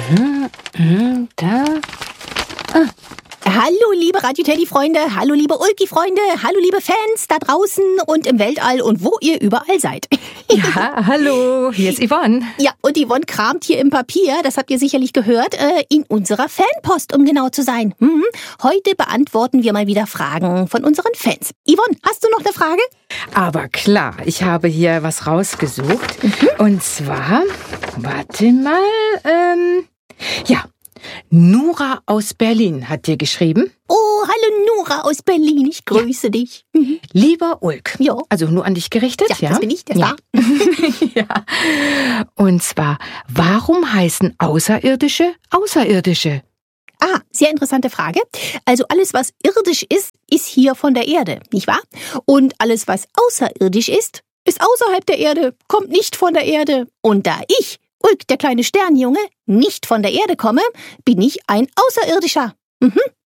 Da. Hallo liebe Radio Teddy-Freunde, hallo liebe Ulki-Freunde, hallo liebe Fans da draußen und im Weltall und wo ihr überall seid. Ja, hallo, hier ist Yvonne. Ja, und Yvonne kramt hier im Papier, das habt ihr sicherlich gehört, in unserer Fanpost, um genau zu sein. Heute beantworten wir mal wieder Fragen von unseren Fans. Yvonne, hast du noch eine Frage? Aber klar, ich habe hier was rausgesucht. Und zwar, warte mal, ja, Nora aus Berlin hat dir geschrieben. Oh, hallo Nora aus Berlin, ich grüße dich. Lieber Ulk, Ja. Also nur an dich gerichtet, ja? Das bin ich, der Ja. Ja. Und zwar, warum heißen Außerirdische Außerirdische? Sehr interessante Frage. Also alles, was irdisch ist, ist hier von der Erde, nicht wahr? Und alles, was außerirdisch ist außerhalb der Erde, kommt nicht von der Erde. Und da ich, Ulk, der kleine Sternjunge, nicht von der Erde komme, bin ich ein Außerirdischer.